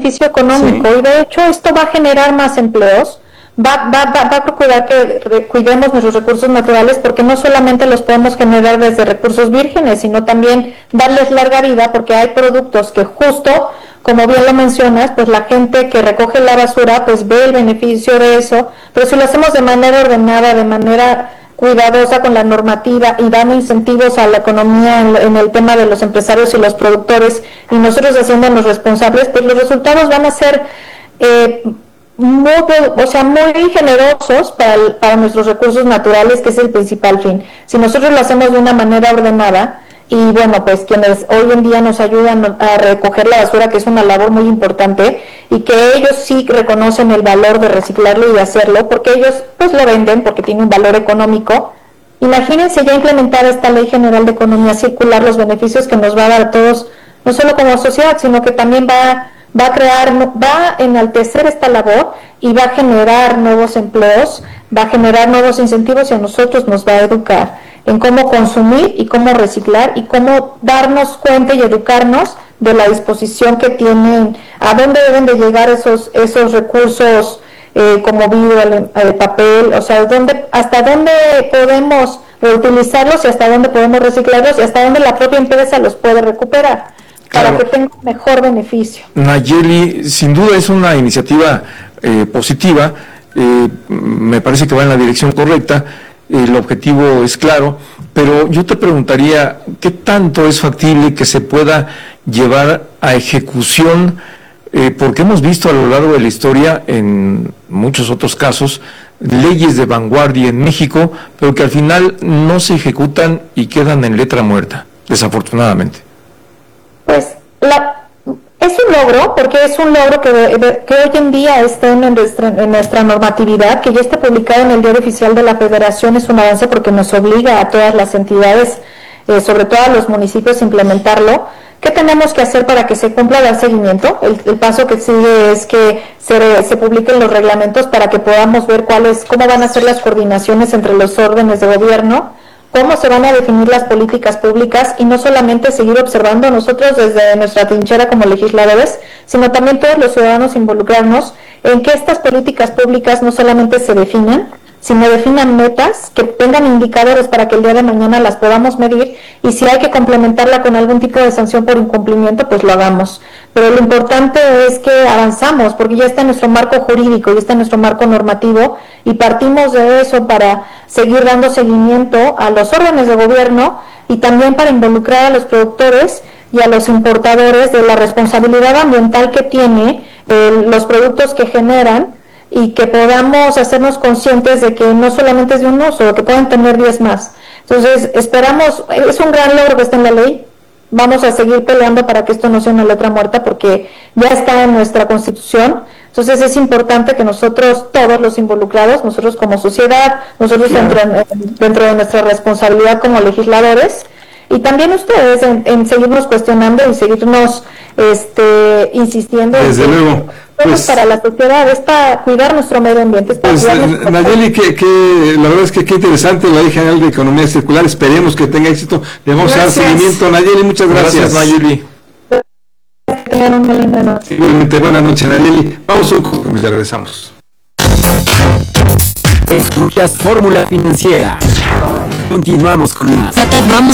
beneficio económico, y de hecho esto va a generar más empleos, va a procurar que cuidemos nuestros recursos naturales, porque no solamente los podemos generar desde recursos vírgenes, sino también darles larga vida, porque hay productos que justo, como bien lo mencionas, pues la gente que recoge la basura pues ve el beneficio de eso, pero si lo hacemos de manera ordenada, de manera cuidadosa con la normativa y dando incentivos a la economía en el tema de los empresarios y los productores, y nosotros haciéndonos responsables, pues los resultados van a ser muy generosos para nuestros recursos naturales, que es el principal fin. Si nosotros lo hacemos de una manera ordenada, y bueno, pues quienes hoy en día nos ayudan a recoger la basura, que es una labor muy importante, y que ellos sí reconocen el valor de reciclarlo y de hacerlo, porque ellos pues lo venden porque tiene un valor económico. Imagínense ya implementar esta Ley General de Economía Circular, los beneficios que nos va a dar a todos, no solo como sociedad, sino que también va a enaltecer esta labor y va a generar nuevos empleos, va a generar nuevos incentivos, y a nosotros nos va a educar en cómo consumir y cómo reciclar y cómo darnos cuenta y educarnos de la disposición que tienen, a dónde deben de llegar esos recursos como vidrio, papel, o sea, hasta dónde podemos reutilizarlos y hasta dónde podemos reciclarlos y hasta dónde la propia empresa los puede recuperar, para que tenga un mejor beneficio. Nayeli, sin duda es una iniciativa positiva, me parece que va en la dirección correcta. El objetivo es claro, pero yo te preguntaría, ¿qué tanto es factible que se pueda llevar a ejecución? Porque hemos visto a lo largo de la historia, en muchos otros casos, leyes de vanguardia en México, pero que al final no se ejecutan y quedan en letra muerta, desafortunadamente. Pues es un logro, porque es un logro que hoy en día esté en nuestra normatividad, que ya esté publicado en el Diario Oficial de la Federación. Es un avance porque nos obliga a todas las entidades, sobre todo a los municipios, a implementarlo. ¿Qué tenemos que hacer para que se cumpla, dar seguimiento? El paso que sigue es que se publiquen los reglamentos para que podamos ver cómo van a ser las coordinaciones entre los órdenes de gobierno, cómo se van a definir las políticas públicas, y no solamente seguir observando nosotros desde nuestra trinchera como legisladores, sino también todos los ciudadanos involucrarnos en que estas políticas públicas no solamente se definan, sino definan metas, que tengan indicadores para que el día de mañana las podamos medir, y si hay que complementarla con algún tipo de sanción por incumplimiento, pues lo hagamos. Pero lo importante es que avanzamos, porque ya está en nuestro marco jurídico, ya está en nuestro marco normativo, y partimos de eso para seguir dando seguimiento a los órdenes de gobierno, y también para involucrar a los productores y a los importadores de la responsabilidad ambiental que tiene los productos que generan, y que podamos hacernos conscientes de que no solamente es de un uso, que pueden tener 10 más. Entonces, esperamos, es un gran logro que está en la ley. Vamos a seguir peleando para que esto no sea una letra muerta, porque ya está en nuestra Constitución. Entonces es importante que nosotros, todos los involucrados, nosotros como sociedad, nosotros dentro de nuestra responsabilidad como legisladores, y también ustedes en seguirnos cuestionando y seguirnos insistiendo. Desde luego. Pues, para la sociedad, es para cuidar nuestro medio ambiente. Pues Nayeli, la verdad es que qué interesante la Ley General de Economía Circular. Esperemos que tenga éxito. Le vamos a dar seguimiento. Nayeli, muchas gracias. Nayeli. Tengan una linda noche. Igualmente, buenas noches, Nayeli. Vamos a un corte, ya regresamos. Escuchas Fórmula Financiera. Continuamos con más. Vamos